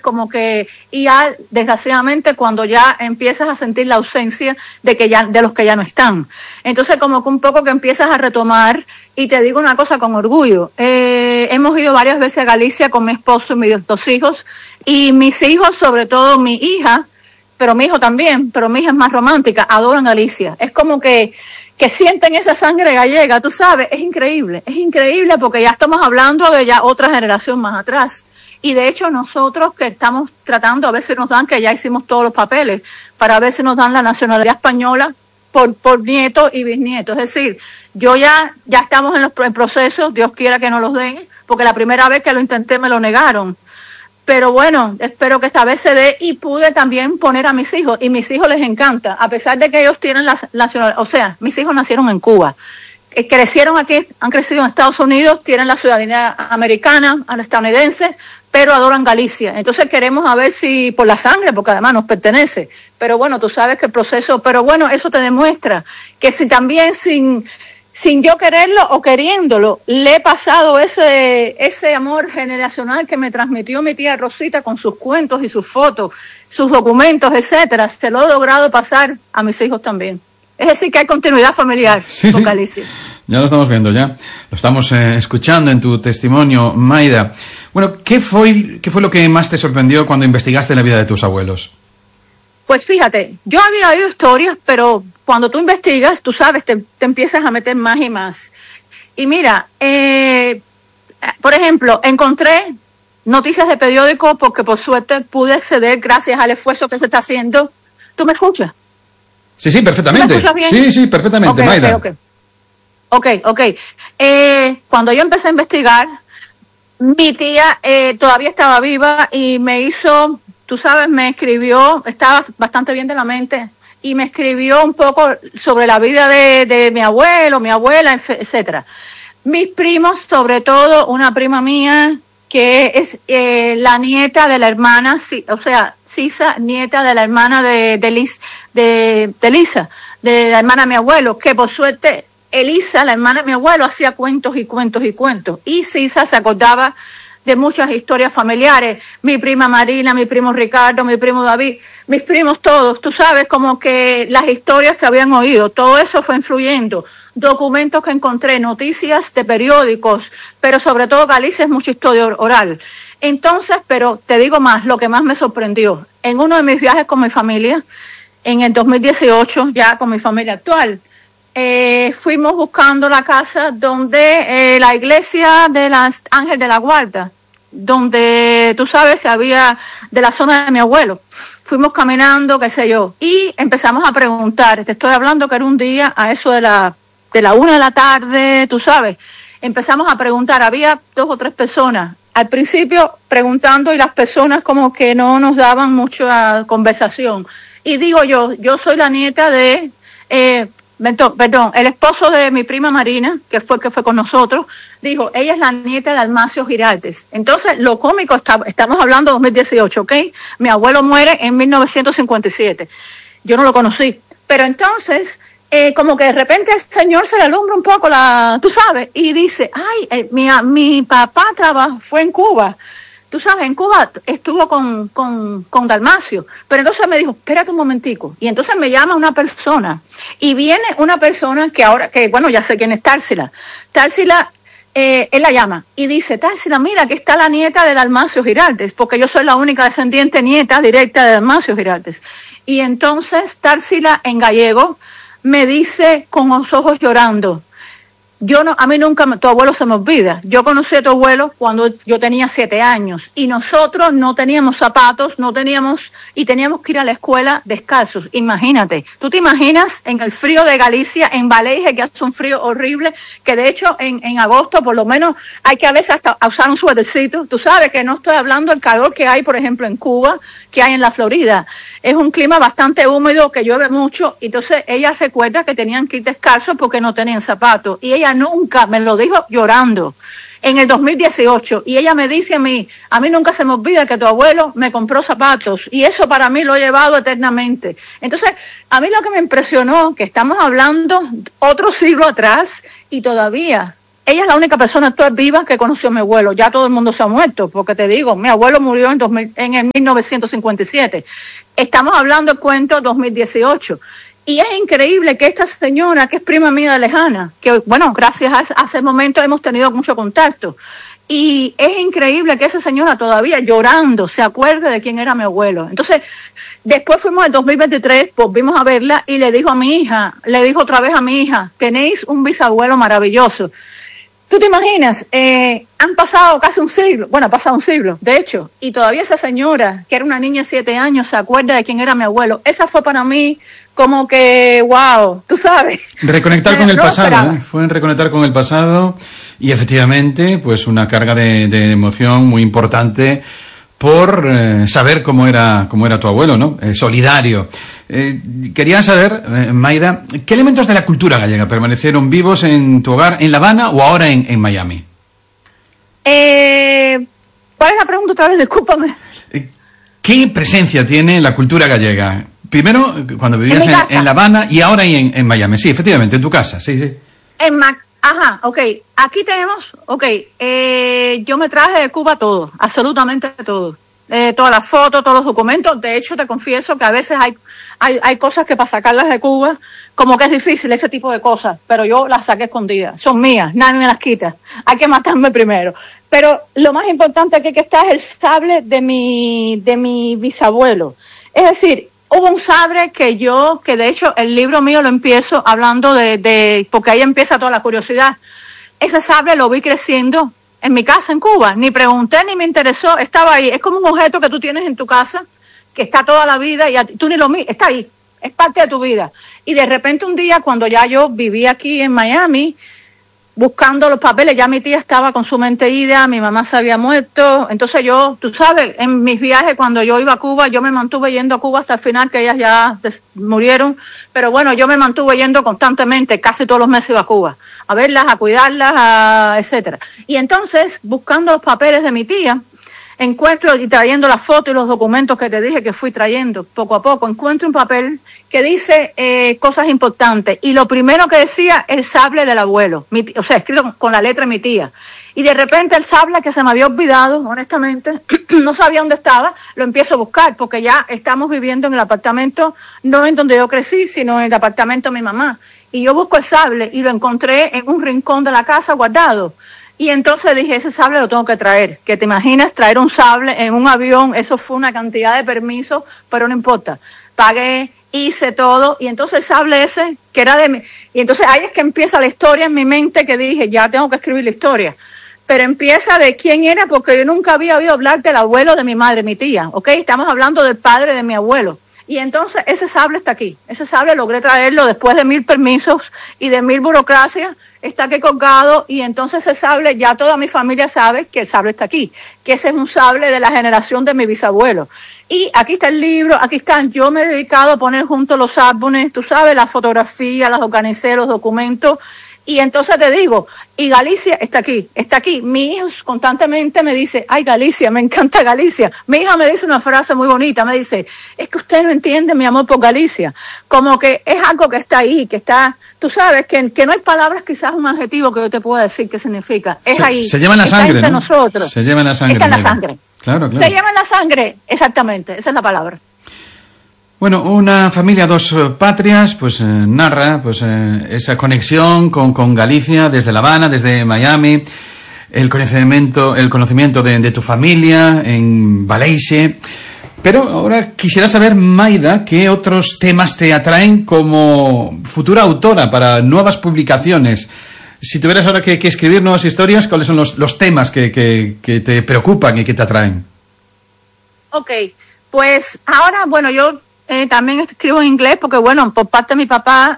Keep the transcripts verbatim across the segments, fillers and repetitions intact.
como que, y ya, desgraciadamente, cuando ya empiezas a sentir la ausencia de que ya, de los que ya no están. Entonces, como que un poco que empiezas a retomar, y te digo una cosa con orgullo, eh, hemos ido varias veces a Galicia con mi esposo y mis dos hijos, y mis hijos, sobre todo mi hija, pero mi hijo también, pero mi hija es más romántica, adoran Galicia. Es como que, que sienten esa sangre gallega, tú sabes, es increíble, es increíble porque ya estamos hablando de ya otra generación más atrás. Y de hecho nosotros que estamos tratando, a ver si nos dan, que ya hicimos todos los papeles, para ver si nos dan la nacionalidad española por, por nietos y bisnietos. Es decir, yo ya, ya estamos en los en procesos, Dios quiera que nos los den, porque la primera vez que lo intenté me lo negaron. Pero bueno, espero que esta vez se dé, y pude también poner a mis hijos, y mis hijos les encanta, a pesar de que ellos tienen la nacionalidad, o sea, mis hijos nacieron en Cuba, eh, crecieron aquí, han crecido en Estados Unidos, tienen la ciudadanía americana, estadounidense, pero adoran Galicia. Entonces queremos a ver si, por la sangre, porque además nos pertenece, pero bueno, tú sabes que el proceso, pero bueno, eso te demuestra que si también sin... sin yo quererlo o queriéndolo, le he pasado ese ese amor generacional que me transmitió mi tía Rosita con sus cuentos y sus fotos, sus documentos, etcétera. Se lo he logrado pasar a mis hijos también. Es decir, que hay continuidad familiar sí, con sí. Galicia. Ya lo estamos viendo, ya. Lo estamos eh, escuchando en tu testimonio, Maida. Bueno, ¿qué fue, ¿qué fue lo que más te sorprendió cuando investigaste la vida de tus abuelos? Pues fíjate, yo había oído historias, pero cuando tú investigas, tú sabes, te, te empiezas a meter más y más. Y mira, eh, por ejemplo, encontré noticias de periódico porque por suerte pude acceder gracias al esfuerzo que se está haciendo. ¿Tú me escuchas? Sí, sí, perfectamente. ¿Tú me escuchas bien? Sí, sí, perfectamente, okay, Maida. Ok, ok. Ok, ok. Eh, cuando yo empecé a investigar, mi tía eh, todavía estaba viva y me hizo... Tú sabes, me escribió, estaba bastante bien de la mente, y me escribió un poco sobre la vida de, de mi abuelo, mi abuela, etcétera. Mis primos, sobre todo una prima mía, que es eh, la nieta de la hermana, o sea, Sisa, nieta de la hermana de, de, Liz, de, de Lisa, de la hermana de mi abuelo, que por suerte, Elisa, la hermana de mi abuelo, hacía cuentos y cuentos y cuentos, y Sisa se acordaba de muchas historias familiares, mi prima Marina, mi primo Ricardo, mi primo David, mis primos todos, tú sabes, como que las historias que habían oído, todo eso fue influyendo, documentos que encontré, noticias de periódicos, pero sobre todo Galicia es mucha historia oral. Entonces, pero te digo más, lo que más me sorprendió, en uno de mis viajes con mi familia, en el dos mil dieciocho, ya con mi familia actual, Eh, fuimos buscando la casa donde eh, la iglesia de las Ángel de la Guarda, donde tú sabes había de la zona de mi abuelo. Fuimos caminando, qué sé yo, y empezamos a preguntar. Te estoy hablando que era un día a eso de la de la una de la tarde, tú sabes. Empezamos a preguntar. Había dos o tres personas al principio preguntando, y las personas como que no nos daban mucha conversación. Y digo yo, yo soy la nieta de eh, Perdón, perdón, el esposo de mi prima Marina, que fue que fue con nosotros, dijo, ella es la nieta de Almacio Giraldes. Entonces, lo cómico, está, estamos hablando de dos mil dieciocho, ¿ok? Mi abuelo muere en mil novecientos cincuenta y siete. Yo no lo conocí. Pero entonces, eh, como que de repente al señor se le alumbra un poco la, tú sabes, y dice, ay, eh, mi, mi papá trabajó, fue en Cuba. Tú sabes, en Cuba estuvo con, con, con Dalmacio, pero entonces me dijo, espérate un momentico, y entonces me llama una persona, y viene una persona que ahora, que bueno, ya sé quién es Társila, Társila, eh, él la llama, y dice, Társila, mira, aquí está la nieta de Dalmacio Giraldes, porque yo soy la única descendiente nieta directa de Dalmacio Giraldes, y entonces Társila en gallego me dice con los ojos llorando, Yo no, a mí nunca, tu abuelo se me olvida. Yo conocí a tu abuelo cuando yo tenía siete años y nosotros no teníamos zapatos, no teníamos, y teníamos que ir a la escuela descalzos. Imagínate, tú te imaginas en el frío de Galicia, en Valeje, que hace un frío horrible, que de hecho en, en agosto por lo menos hay que a veces hasta usar un suétercito. Tú sabes que no estoy hablando del calor que hay, por ejemplo, en Cuba, que hay en la Florida. Es un clima bastante húmedo, que llueve mucho, y entonces ella recuerda que tenían que ir descalzos porque no tenían zapatos. Y ella nunca me lo dijo llorando en el dos mil dieciocho, y ella me dice a mí, a mí nunca se me olvida que tu abuelo me compró zapatos, y eso para mí lo he llevado eternamente. Entonces, a mí lo que me impresionó, que estamos hablando otro siglo atrás, y todavía ella es la única persona actual viva que conoció a mi abuelo. Ya todo el mundo se ha muerto, porque te digo, mi abuelo murió en, dos mil, en el mil novecientos cincuenta y siete. Estamos hablando del cuento dos mil dieciocho. Y es increíble que esta señora, que es prima mía lejana, que bueno, gracias a, a ese momento hemos tenido mucho contacto. Y es increíble que esa señora todavía llorando se acuerde de quién era mi abuelo. Entonces, después fuimos en dos mil veintitrés, volvimos a verla y le dijo a mi hija, le dijo otra vez a mi hija, tenéis un bisabuelo maravilloso. ¿Tú te imaginas? Eh, han pasado casi un siglo, bueno, ha pasado un siglo, de hecho, y todavía esa señora, que era una niña de siete años, se acuerda de quién era mi abuelo. Esa fue para mí como que, wow, tú sabes. Reconectar con el no pasado, ¿eh? Fue en reconectar con el pasado y efectivamente, pues una carga de, de emoción muy importante por eh, saber cómo era cómo era tu abuelo, ¿no? Eh, solidario. Eh, quería saber, eh, Mayda, ¿qué elementos de la cultura gallega permanecieron vivos en tu hogar, en La Habana o ahora en, en Miami? Eh, ¿Cuál es la pregunta otra vez? Discúlpame. Eh, ¿Qué presencia tiene la cultura gallega? Primero, cuando vivías en, en, en La Habana y ahora en, en Miami. Sí, efectivamente, en tu casa, sí, sí. En Ma Ajá, ok. Aquí tenemos, ok, eh, yo me traje de Cuba todo, absolutamente todo. Eh, todas las fotos, todos los documentos. De hecho, te confieso que a veces hay, hay, hay cosas que para sacarlas de Cuba, como que es difícil ese tipo de cosas, pero yo las saqué escondidas. Son mías, nadie me las quita. Hay que matarme primero. Pero lo más importante aquí que está es el sable de mi, de mi bisabuelo. Es decir, hubo un sable que yo, que de hecho el libro mío lo empiezo hablando de, de, porque ahí empieza toda la curiosidad. Ese sable lo vi creciendo en mi casa en Cuba. Ni pregunté ni me interesó, estaba ahí. Es como un objeto que tú tienes en tu casa, que está toda la vida y a ti, tú ni lo miras, está ahí, es parte de tu vida. Y de repente un día, cuando ya yo vivía aquí en Miami, buscando los papeles, ya mi tía estaba con su mente ida, mi mamá se había muerto, entonces yo, tú sabes, en mis viajes cuando yo iba a Cuba, yo me mantuve yendo a Cuba hasta el final, que ellas ya murieron, pero bueno, yo me mantuve yendo constantemente, casi todos los meses iba a Cuba, a verlas, a cuidarlas, a, etcétera. Y entonces, buscando los papeles de mi tía, encuentro, y trayendo las fotos y los documentos que te dije que fui trayendo poco a poco, encuentro un papel que dice eh, cosas importantes. Y lo primero que decía, el sable del abuelo, mi tía, o sea, escrito con la letra de mi tía. Y de repente el sable que se me había olvidado, honestamente, no sabía dónde estaba, lo empiezo a buscar, porque ya estamos viviendo en el apartamento, no en donde yo crecí, sino en el apartamento de mi mamá. Y yo busco el sable y lo encontré en un rincón de la casa guardado. Y entonces dije, ese sable lo tengo que traer. Que te imaginas traer un sable en un avión, eso fue una cantidad de permisos, pero no importa. Pagué, hice todo, y entonces el sable ese, que era de mí, y entonces ahí es que empieza la historia en mi mente, que dije, ya tengo que escribir la historia. Pero empieza de quién era, porque yo nunca había oído hablar del abuelo de mi madre, mi tía, ¿ok? Estamos hablando del padre de mi abuelo. Y entonces ese sable está aquí. Ese sable logré traerlo después de mil permisos y de mil burocracias. Está aquí colgado y entonces ese sable, ya toda mi familia sabe que el sable está aquí, que ese es un sable de la generación de mi bisabuelo. Y aquí está el libro, aquí están, yo me he dedicado a poner juntos los álbumes, tú sabes, las fotografías, las organicé, los documentos. Y entonces te digo, y Galicia está aquí, está aquí. Mi hijo constantemente me dice, ay Galicia, me encanta Galicia. Mi hija me dice una frase muy bonita, me dice, es que usted no entiende mi amor por Galicia. Como que es algo que está ahí, que está, tú sabes, que, que no hay palabras, quizás un adjetivo que yo te pueda decir qué significa. Es se, ahí. Se lleva en la está sangre, entre ¿no? nosotros. Se lleva en la sangre. Está en la sangre. Claro, claro. Se lleva en la sangre, exactamente, esa es la palabra. Bueno, una familia, dos patrias, pues eh, narra pues eh, esa conexión con, con Galicia desde La Habana, desde Miami, el conocimiento, el conocimiento de, de tu familia en Valaixe. Pero ahora quisiera saber, Mayda, qué otros temas te atraen como futura autora para nuevas publicaciones. Si tuvieras ahora que, que escribir nuevas historias, ¿cuáles son los, los temas que, que, que te preocupan y que te atraen? Ok, pues ahora, bueno, yo Eh, también escribo en inglés porque, bueno, por parte de mi papá,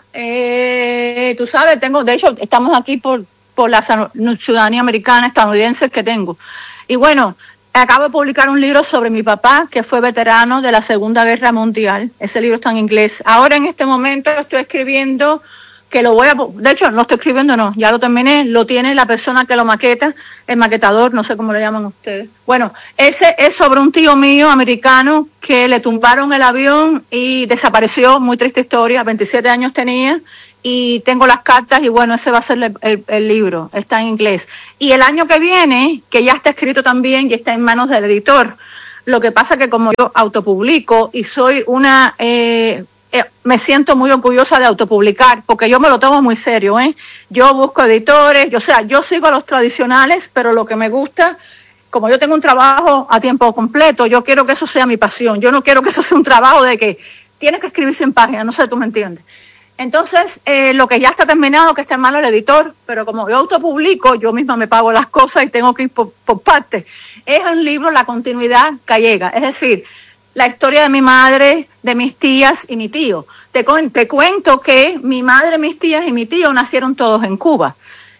eh, tú sabes, tengo, de hecho, estamos aquí por, por la ciudadanía americana estadounidense que tengo. Y bueno, acabo de publicar un libro sobre mi papá, que fue veterano de la Segunda Guerra Mundial. Ese libro está en inglés. Ahora, en este momento, estoy escribiendo, que lo voy a, de hecho, no estoy escribiendo, no, ya lo terminé, lo tiene la persona que lo maqueta, el maquetador, no sé cómo le llaman ustedes. Bueno, ese es sobre un tío mío americano que le tumbaron el avión y desapareció, muy triste historia, veintisiete años tenía, y tengo las cartas y bueno, ese va a ser el, el, el libro, está en inglés. Y el año que viene, que ya está escrito también y está en manos del editor, lo que pasa que como yo autopublico y soy una, eh, eh, me siento muy orgullosa de autopublicar, porque yo me lo tomo muy serio, ¿eh? Yo busco editores, yo, o sea, yo sigo a los tradicionales, pero lo que me gusta, como yo tengo un trabajo a tiempo completo, yo quiero que eso sea mi pasión, yo no quiero que eso sea un trabajo de que tienes que escribir cien páginas, no sé, tú me entiendes. Entonces, eh, lo que ya está terminado, que está en manos del editor, pero como yo autopublico, yo misma me pago las cosas y tengo que ir por, por partes. Es un libro, La continuidad gallega, es decir, la historia de mi madre, de mis tías y mi tío. Te, te cuento que mi madre, mis tías y mi tío nacieron todos en Cuba.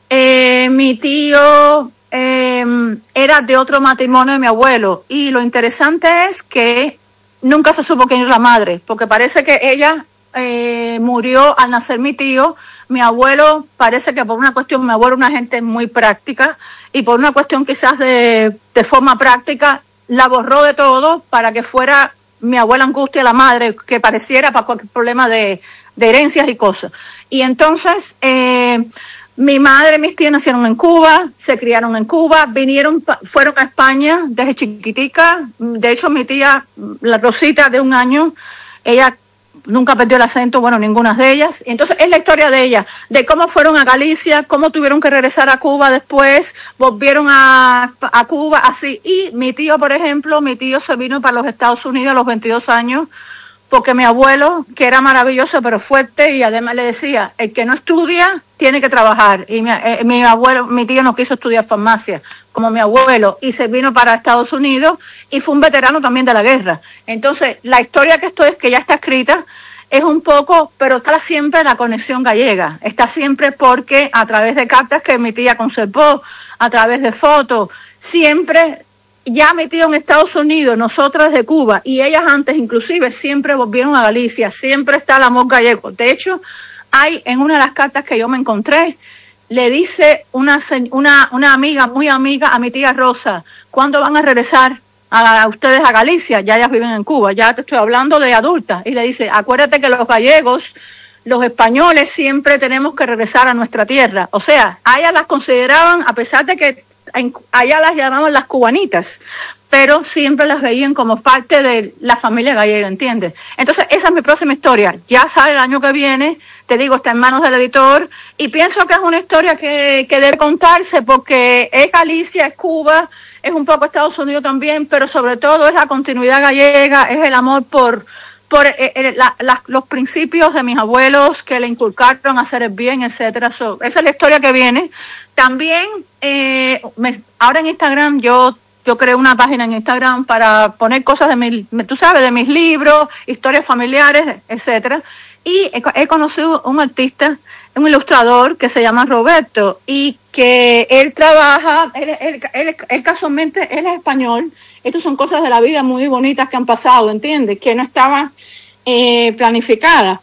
Eh, mi tío eh, era de otro matrimonio de mi abuelo, y lo interesante es que nunca se supo quién era la madre, porque parece que ella Eh, murió al nacer mi tío. Mi abuelo, parece que por una cuestión, mi abuelo era una gente muy práctica, y por una cuestión quizás de, de forma práctica, la borró de todo para que fuera mi abuela Angustia la madre, que pareciera para cualquier problema de, de herencias y cosas. Y entonces, eh, mi madre y mis tías nacieron en Cuba, se criaron en Cuba, vinieron, fueron a España desde chiquitica. De hecho, mi tía, la Rosita de un año, ella nunca perdió el acento, bueno, ninguna de ellas. Y entonces es la historia de ella, de cómo fueron a Galicia, cómo tuvieron que regresar a Cuba después, volvieron a, a Cuba, así. Y mi tío, por ejemplo, mi tío se vino para los Estados Unidos a los veintidós años, porque mi abuelo, que era maravilloso pero fuerte, y además le decía, el que no estudia tiene que trabajar. Y mi, eh, mi abuelo, mi tío no quiso estudiar farmacia, como mi abuelo, y se vino para Estados Unidos, y fue un veterano también de la guerra. Entonces, la historia que esto es, que ya está escrita, es un poco, pero está siempre la conexión gallega, está siempre porque a través de cartas que mi tía conservó, a través de fotos, siempre, ya mi tío en Estados Unidos, nosotras de Cuba, y ellas antes inclusive, siempre volvieron a Galicia, siempre está el amor gallego. De hecho, hay en una de las cartas que yo me encontré, le dice una, una, una amiga, muy amiga a mi tía Rosa, ¿cuándo van a regresar a, a ustedes a Galicia? Ya ellas viven en Cuba, ya te estoy hablando de adultas. Y le dice, acuérdate que los gallegos, los españoles, siempre tenemos que regresar a nuestra tierra. O sea, a ellas las consideraban, a pesar de que en, allá las llamaban las cubanitas, pero siempre las veían como parte de la familia gallega, ¿entiendes? Entonces, esa es mi próxima historia. Ya sale el año que viene, te digo, está en manos del editor, y pienso que es una historia que, que debe contarse, porque es Galicia, es Cuba, es un poco Estados Unidos también, pero sobre todo es la continuidad gallega, es el amor por por eh, eh, la, la, los principios de mis abuelos que le inculcaron a hacer el bien, etcétera. So, esa es la historia que viene. También, eh, me, ahora en Instagram yo Yo creé una página en Instagram para poner cosas de mi, tú sabes, de mis libros, historias familiares, etcétera. Y he, he conocido un artista, un ilustrador que se llama Roberto, y que él trabaja, él, él, él, él casualmente, él es español. Estas son cosas de la vida muy bonitas que han pasado, ¿entiendes? Que no estaban eh, planificadas.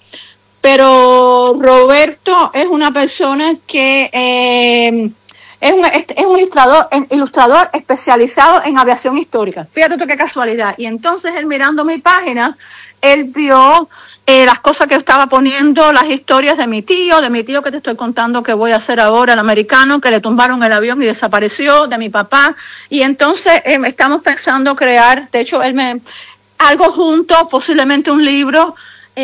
Pero Roberto es una persona que eh, es un, es un ilustrador, ilustrador especializado en aviación histórica. Fíjate tú qué casualidad. Y entonces él, mirando mi página, él vio eh, las cosas que yo estaba poniendo, las historias de mi tío, de mi tío que te estoy contando que voy a hacer ahora, el americano, que le tumbaron el avión y desapareció, de mi papá. Y entonces eh, estamos pensando crear, de hecho, él me, algo junto, posiblemente un libro,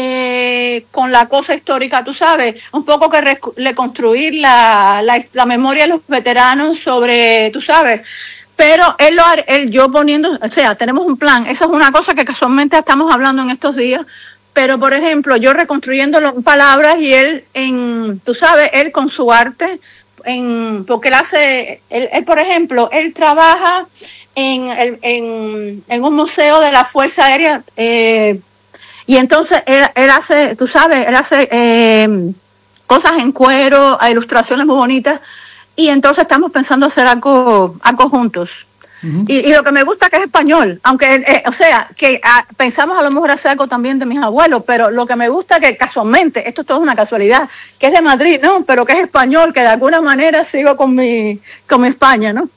Eh, con la cosa histórica, tú sabes, un poco que rec- reconstruir la, la, la memoria de los veteranos sobre, tú sabes, pero él lo él yo poniendo, o sea, tenemos un plan. Esa es una cosa que casualmente estamos hablando en estos días, pero por ejemplo, yo reconstruyéndolo en palabras y él en, tú sabes, él con su arte, en, porque él hace, él, él por ejemplo, él trabaja en, en, en un museo de la Fuerza Aérea, eh, y entonces él, él hace, tú sabes, él hace eh, cosas en cuero, ilustraciones muy bonitas, y entonces estamos pensando hacer algo, algo juntos. Uh-huh. Y, y lo que me gusta es que es español, aunque, eh, o sea, que ah, pensamos a lo mejor hacer algo también de mis abuelos, pero lo que me gusta es que casualmente, esto es todo una casualidad, que es de Madrid, ¿no? Pero que es español, que de alguna manera sigo con mi, con mi España, ¿no?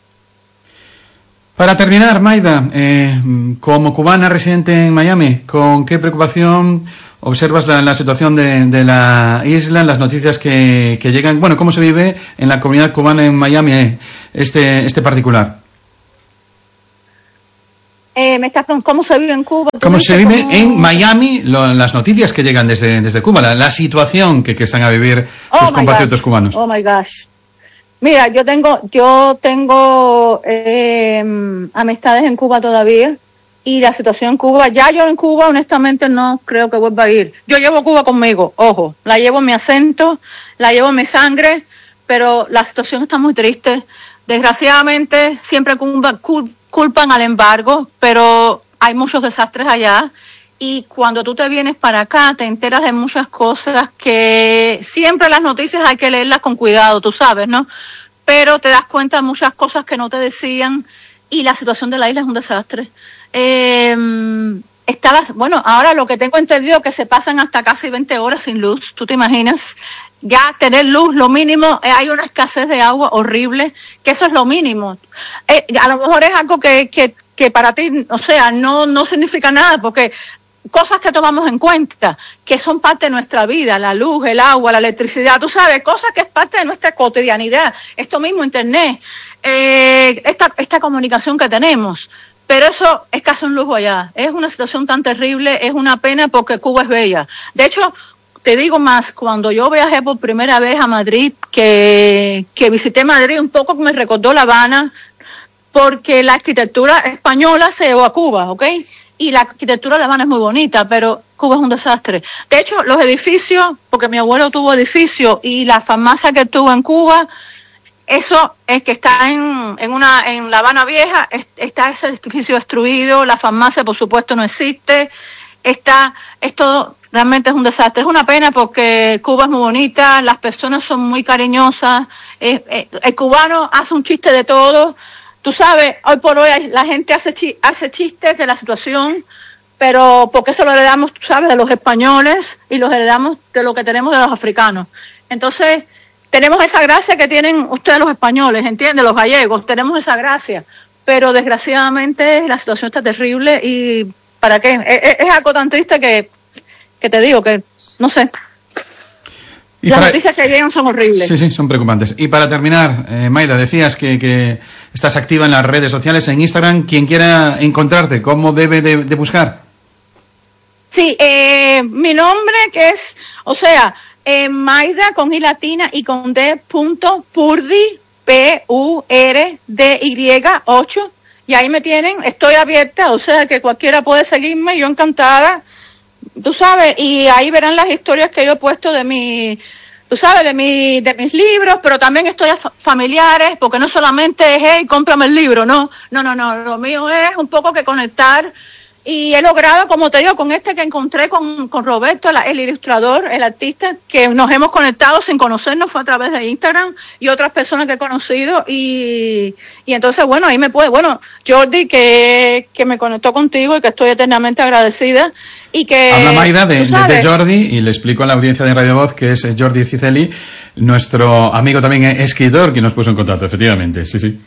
Para terminar, Maida, eh, como cubana residente en Miami, ¿con qué preocupación observas la, la situación de, de la isla, las noticias que, que llegan. Bueno, ¿cómo se vive en la comunidad cubana en Miami este, este particular? Eh, me estás preguntando cómo se vive en Cuba. ¿Cómo se vive cómo... en Miami lo, las noticias que llegan desde, desde Cuba, la, la situación que, que están a vivir oh tus compatriotas gosh. cubanos? Oh my gosh. Mira, yo tengo, yo tengo eh, amistades en Cuba todavía y la situación en Cuba, ya yo en Cuba honestamente no creo que vuelva a ir. Yo llevo Cuba conmigo, ojo, la llevo en mi acento, la llevo en mi sangre, pero la situación está muy triste. Desgraciadamente siempre Cuba, Cuba culpan al embargo, pero hay muchos desastres allá y cuando tú te vienes para acá te enteras de muchas cosas que siempre las noticias hay que leerlas con cuidado, tú sabes, ¿no? Pero te das cuenta de muchas cosas que no te decían y la situación de la isla es un desastre. Eh, estabas, bueno, ahora lo que tengo entendido es que se pasan hasta casi veinte horas sin luz, ¿tú te imaginas? Ya tener luz, lo mínimo, eh, hay una escasez de agua horrible, que eso es lo mínimo. Eh, a lo mejor es algo que, que, que para ti, o sea, no, no significa nada, porque cosas que tomamos en cuenta, que son parte de nuestra vida, la luz, el agua, la electricidad, tú sabes, cosas que es parte de nuestra cotidianidad, esto mismo, internet, eh, esta, esta comunicación que tenemos. Pero eso es casi un lujo allá. Es una situación tan terrible, es una pena porque Cuba es bella. De hecho, te digo más, cuando yo viajé por primera vez a Madrid, que, que visité Madrid, un poco me recordó La Habana, porque la arquitectura española se llevó a Cuba, ¿ok? Y la arquitectura de La Habana es muy bonita, pero Cuba es un desastre. De hecho, los edificios, porque mi abuelo tuvo edificios, y la farmacia que tuvo en Cuba, eso es que está en, en una, en La Habana Vieja, es, está ese edificio destruido, la farmacia por supuesto no existe, está, es todo, realmente es un desastre. Es una pena porque Cuba es muy bonita, las personas son muy cariñosas, eh, eh, el cubano hace un chiste de todo. Tú sabes, hoy por hoy la gente hace, chi hace chistes de la situación, pero porque eso lo heredamos, tú sabes, de los españoles y los heredamos de lo que tenemos de los africanos. Entonces, tenemos esa gracia que tienen ustedes los españoles, ¿entiendes? Los gallegos, tenemos esa gracia, pero desgraciadamente la situación está terrible y ¿para qué? Es, es algo tan triste que, que te digo que, no sé. Y las para... noticias que llegan son horribles. Sí, sí, son preocupantes. Y para terminar, eh, Mayra, decías que, que estás activa en las redes sociales, en Instagram. Quien quiera encontrarte, ¿cómo debe de, de buscar? Sí, eh, mi nombre que es, o sea, eh, Mayra con I latina y con D punto Purdy, P U R D Y ocho. Y ahí me tienen, estoy abierta, o sea que cualquiera puede seguirme, yo encantada. Tú sabes, y ahí verán las historias que yo he puesto de mi, tú sabes, de mi, de mis libros, pero también historias fa familiares, porque no solamente es, hey, cómprame el libro, no, no, no, no, lo mío es un poco que conectar, y he logrado, como te digo, con este que encontré con, con Roberto, el, el ilustrador, el artista, que nos hemos conectado sin conocernos, fue a través de Instagram, y otras personas que he conocido, y, y entonces, bueno, ahí me puede, bueno, Jordi, que, que me conectó contigo y que estoy eternamente agradecida, y que... Habla Mayra de, de, de Jordi, y le explico a la audiencia de Radio Voz que es Jordi Ciceli, nuestro amigo también escritor, que nos puso en contacto, efectivamente, sí, sí.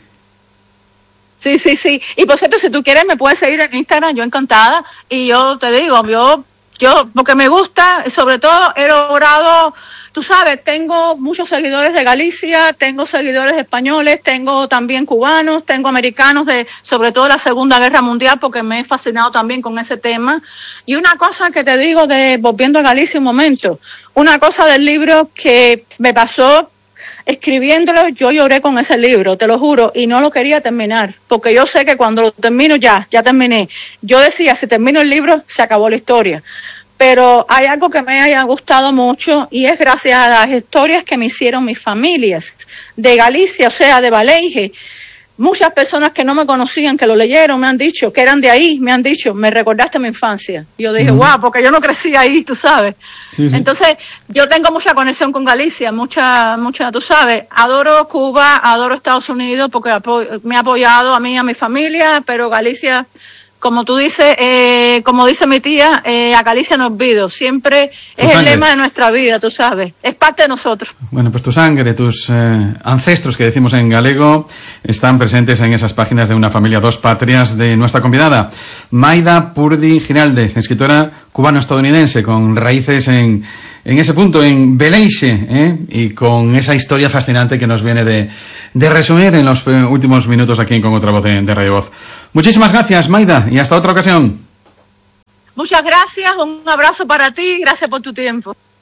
Sí, sí, sí. Y por cierto, si tú quieres me puedes seguir en Instagram, yo encantada. Y yo te digo, yo, yo, porque me gusta, sobre todo he logrado, tú sabes, tengo muchos seguidores de Galicia, tengo seguidores españoles, tengo también cubanos, tengo americanos de, sobre todo la Segunda Guerra Mundial, porque me he fascinado también con ese tema. Y una cosa que te digo de, volviendo a Galicia un momento, una cosa del libro que me pasó, escribiéndolo, yo lloré con ese libro, te lo juro, y no lo quería terminar, porque yo sé que cuando lo termino ya, ya terminé. Yo decía, si termino el libro, se acabó la historia. Pero hay algo que me haya gustado mucho, y es gracias a las historias que me hicieron mis familias de Galicia, o sea, de Balenje. Muchas personas que no me conocían, que lo leyeron, me han dicho, que eran de ahí, me han dicho, me recordaste mi infancia. Y yo dije, uh-huh. wow, porque yo no crecí ahí, tú sabes. Sí, sí. Entonces, yo tengo mucha conexión con Galicia, mucha, mucha, tú sabes. Adoro Cuba, adoro Estados Unidos, porque me ha apoyado a mí y a mi familia, pero Galicia, como tú dices, eh, como dice mi tía, eh, a Galicia no olvido. Siempre es el lema de nuestra vida, tú sabes. Es parte de nosotros. Bueno, pues tu sangre, tus eh, ancestros, que decimos en galego, están presentes en esas páginas de Una familia, dos patrias, de nuestra convidada, Maida Purdi Giraldez, escritora cubano-estadounidense, con raíces en, en ese punto, en Beleixe, ¿eh? Y con esa historia fascinante que nos viene de, de resumir en los últimos minutos aquí en Con Otra Voz de, de Radio Voz. Muchísimas gracias, Maida, y hasta otra ocasión. Muchas gracias, un abrazo para ti y gracias por tu tiempo.